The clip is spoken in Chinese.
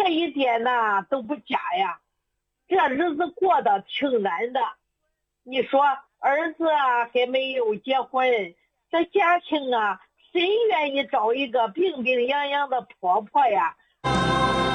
这一点呢都不假呀，这日子过得挺难的。你说儿子啊还没有结婚，这家庭啊谁愿意找一个病病殃殃的婆婆呀？